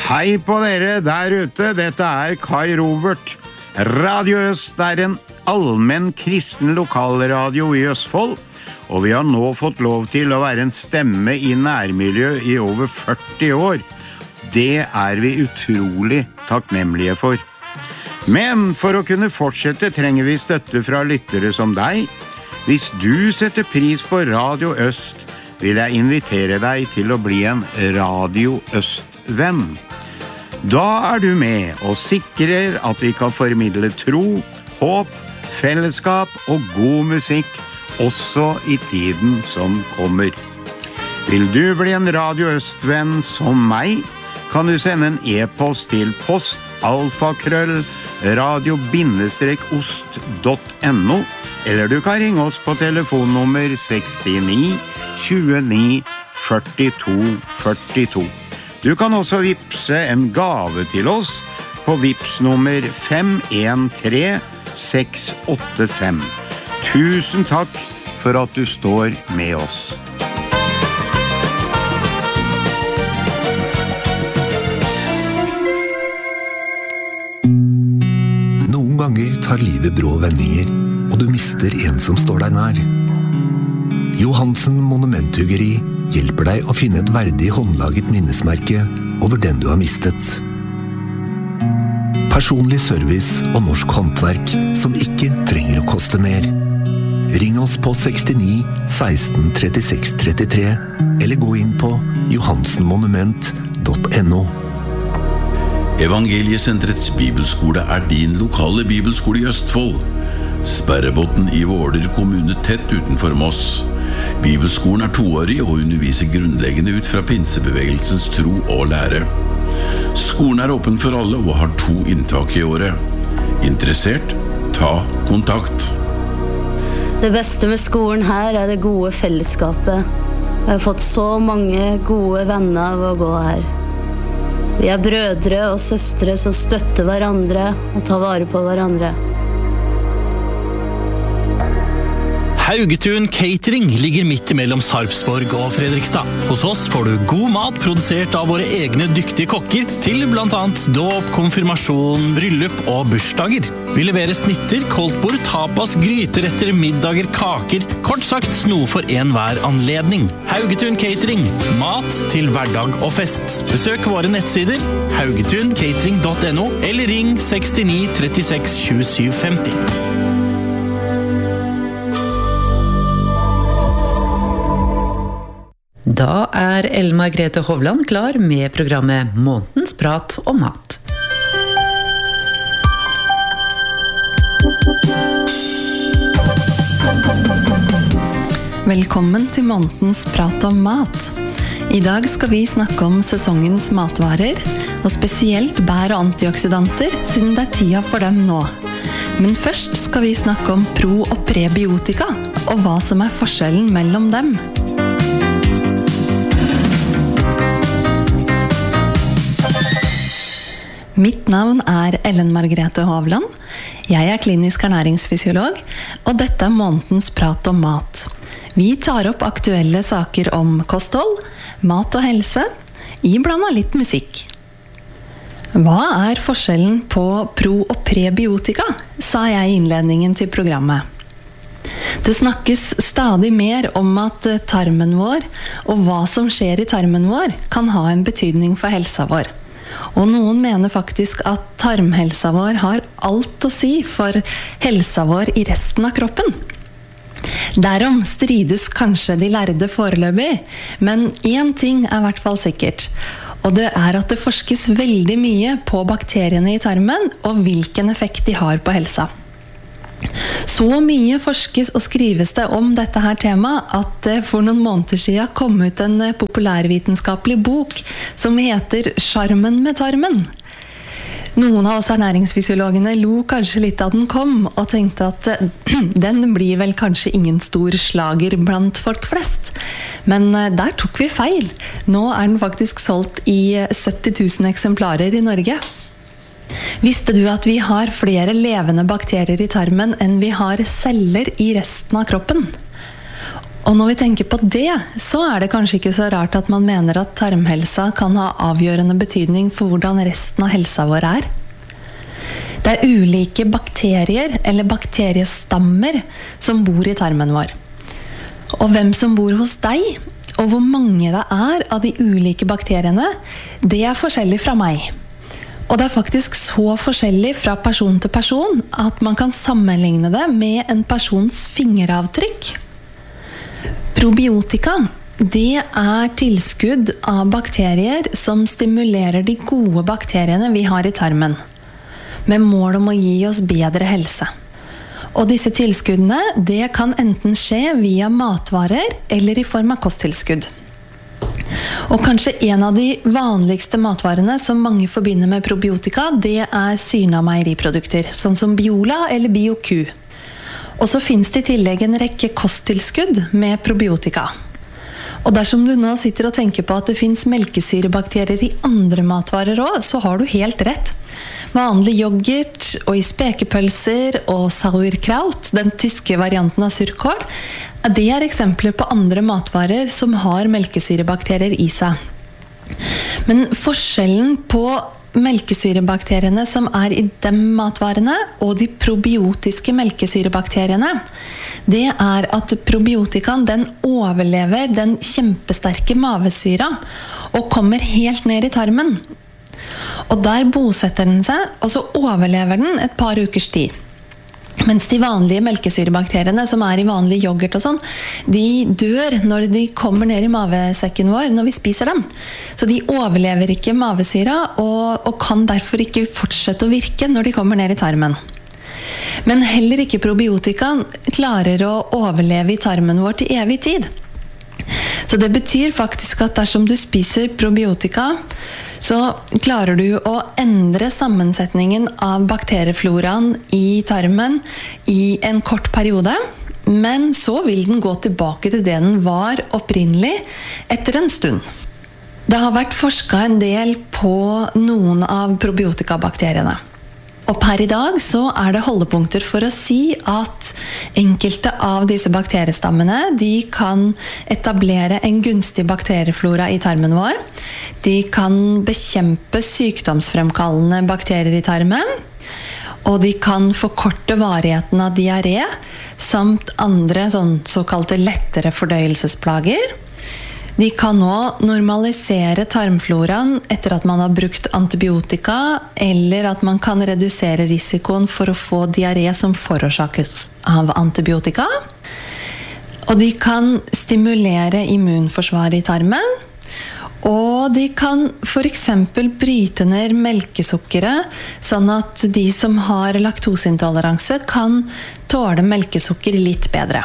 Hei på dere der ute, dette Kai Robert. Radio Øst en allmenn kristen lokalradio I Østfold, og vi har nå fått lov til å være en stemme I nærmiljø I over 40 år. Det vi utrolig takknemlige for. Men for å kunne fortsette trenger vi støtte fra lyttere som deg. Hvis du setter pris på Radio Øst, vil jeg invitere deg til å bli en Radio Øst-venn. Da du med og sikrer at vi kan formidle tro, håp, fellesskap og god musikk også I tiden som kommer. Vil du bli en Radio Øst-venn som meg, kan du sende en e-post til postalfakrøll radio-ost.no eller du kan ringe oss på telefonnummer 69 29 42 42. Du kan også vipse en gave til oss på vipsnummer 513 685. Tusen takk for at du står med oss. Noen ganger tar livet brå vendinger, og du mister en som står deg nær. Johansen Monumenthuggeri hjelper deg å finne et verdig håndlaget minnesmerke over den du har mistet. Personlig service og norsk håndverk som ikke trenger å koste mer. Ring oss på 69 16 36 33 eller gå inn på johansenmonument.no. Evangeliesenterets bibelskole din lokale bibelskole I Østfold. Sperrebotn I Våler kommune tett utenfor Moss. Bibelskolen 2-årig og underviser grunnleggende ut fra pinsebevegelsens tro og lære. Skolen åpen for alle og har 2 inntak I året. Interessert? Ta kontakt. Det beste med skolen her det gode fellesskapet. Jeg har fått så mange gode venner av å gå her. Vi brødre og søstre som støtter hverandre og tar vare på hverandre. Haugetun Catering ligger midt imellom Sarpsborg og Fredrikstad. Hos oss får du god mat produsert av våre egne dyktige kokker til blant annet dåp, konfirmasjon, bryllup og bursdager. Vi leverer snitter, koldtbord, tapas, gryteretter, middager, kaker, kort sagt noe for enhver anledning. Haugetun Catering, mat til hverdag og fest. Besøk våre nettsider haugetuncatering.no eller ring 69 36 27 50. Da Ellen Margrethe Hovland klar med programmet Månedens prat om mat. Velkommen til Månedens prat om mat. I dag skal vi snakke om sesongens matvarer, og spesielt bær og antioksidanter, siden det tida for dem nå. Men først skal vi snakke om pro- og prebiotika, og hva som forskjellen mellom dem. Mitt navn Ellen Margrethe Hovland. Jeg klinisk ernæringsfysiolog, og dette månedens prat om mat. Vi tar opp aktuelle saker om kosthold, mat og helse, iblandet litt musikk. Hva forskjellen på pro- og prebiotika, sa jeg I innledningen til programmet. Det snakkes stadig mer om at tarmen vår og hva som skjer I tarmen vår kan ha en betydning for helsa vår. Og noen mener faktisk at tarmhelsa vår har alt å si for helsa vår I resten av kroppen. Derom strides kanskje de lærde foreløpig, men en ting I hvert fall sikkert, og det at det forskes veldig mye på bakteriene I tarmen og hvilken effekt de har på helsa. Så mye forskes og skrives det om dette her temaet at det for noen måneder siden kom ut en populærvitenskapelig bok som heter «Charmen med tarmen». Noen av oss ernæringsfysiologene lo kanskje litt da den kom og tenkte at den blir vel kanskje ingen stor slager blant folk flest. Men der tok vi feil. Nå den faktisk solgt I 70 000 eksemplarer I Norge. Visste du at vi har flere levende bakterier I tarmen enn vi har celler I resten av kroppen? Og når vi tenker på det, så det kanskje ikke så rart at man mener at tarmhelsa kan ha avgjørende betydning for hvordan resten av helsa vår Det ulike bakterier eller bakteriestammer som bor i tarmen vår. Og hvem som bor hos deg, og hvor mange det av de ulike bakteriene, det forskjellig fra meg. Og det faktisk så forskjellig fra person til person at man kan sammenligne det med en persons fingeravtrykk. Probiotika, det tilskudd av bakterier som stimulerer de gode bakteriene vi har i tarmen, med mål om å gi oss bedre helse. Og disse tilskuddene, det kan enten skje via matvarer eller i form av kosttilskudd. Og kanskje en av de vanligste matvarene som mange forbinder med probiotika, det syrna meieriprodukter, sånn som Biola eller BioQ. Og så finnes det i tillegg en rekke kosttilskudd med probiotika. Og dersom du nå sitter og tenker på at det finnes melkesyrebakterier i andre matvarer også, så har du helt rett. Vanlig yoghurt og i spekepølser og sauerkraut, den tyske varianten av surkål, det eksempler på andre matvarer som har melkesyrebakterier i seg. Men forskjellen på melkesyrebakteriene som i de matvarene og de probiotiske melkesyrebakteriene, det at probiotikaen den overlever den kjempesterke mavesyra og kommer helt ned i tarmen. Og der bosetter den seg, og så overlever den et par ukers tid. Mens de vanlige melkesyrebakteriene som i vanlig yoghurt og sånn, de dør når de kommer ned i mavesekken vår når vi spiser dem. Så de overlever ikke mavesyra og kan derfor ikke fortsette å virke når de kommer ned i tarmen. Men heller ikke probiotika klarer å overleve i tarmen vår til evig tid. Så det betyr faktisk at dersom du spiser probiotika, så klarer du å endre sammensetningen av bakteriefloraen i tarmen i en kort periode, men så vil den gå tilbake til det den var opprinnelig etter en stund. Det har vært forsket en del på noen av probiotikabakteriene. Og per i dag så det holdepunkter for å si at enkelte av disse bakteriestammene, de kan etablere en gunstig bakterieflora i tarmen vår. De kan bekjempe sykdomsfremkallende bakterier i tarmen, og de kan forkorte varigheten av diaré, samt andre såkalte lettere fordøyelsesplager. De kan nå normalisere tarmfloraen etter at man har brukt antibiotika, eller at man kan redusere risikoen for å få diaré som forårsakes av antibiotika. Og de kan stimulere immunforsvaret i tarmen, og de kan for eksempel bryte ned melkesukkeret, sånn at de som har laktoseintoleranse kan tåle melkesukker litt bedre.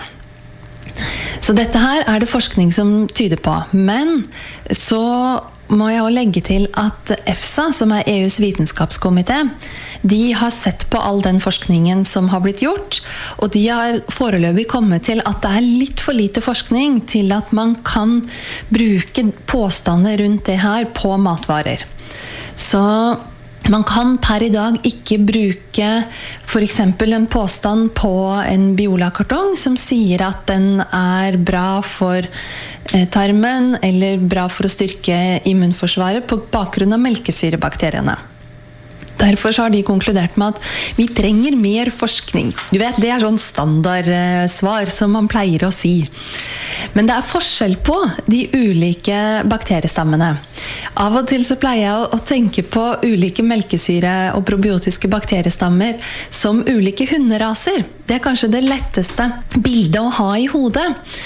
Så dette her det forskning som tyder på, men så må jeg også legge til at EFSA, som EUs vitenskapskomité, de har sett på all den forskningen som har blitt gjort, og de har foreløpig kommet til at det litt for lite forskning til at man kan bruke påstander rundt det her på matvarer. Så man kan per i dag ikke bruke for eksempel en påstand på en Biola-kartong som sier at den bra for tarmen eller bra for å styrke immunforsvaret på bakgrunn av melkesyrebakteriene. Derfor så har de konkludert med at vi trenger mer forskning. Du vet, det sånn standardsvar som man pleier å si. Men det forskjell på de ulike bakteriestammene. Av og til så pleier jeg å tenke på ulike melkesyre- og probiotiske bakteriestammer som ulike hunderaser. Det kanskje det letteste bildet å ha i hodet.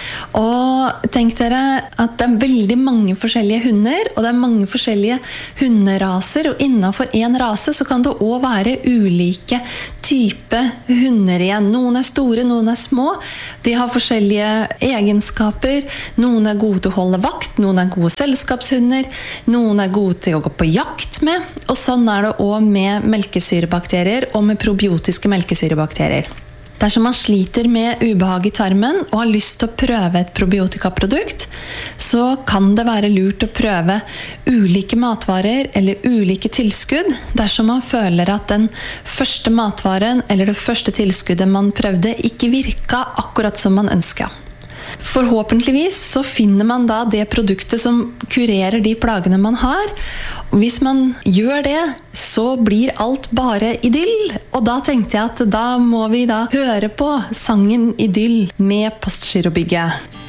Og tenk dere at det veldig mange forskjellige hunder, og det mange forskjellige hunderaser, og innenfor en rase så kan det også være ulike typer hunder igjen. Noen store, noen små. De har forskjellige egenskaper. Noen gode til å holde vakt, noen gode selskapshunder, noen gode til å gå på jakt med. Og sånn det også med melkesyrebakterier og med probiotiske melkesyrebakterier. Dersom man sliter med ubehag i tarmen og har lyst til å prøve et probiotikaprodukt, så kan det være lurt å prøve ulike matvarer eller ulike tilskudd dersom man føler at den første matvaren eller det første tilskuddet man prøvde ikke virka akkurat som man ønsket. Forhåpentligvis så finner man da det produktet som kurerer de plagene man har. Og hvis man gjør det, så blir alt bare idyll. Og da tenkte jeg at da må vi da høre på sangen Idyll med Postgirobygget.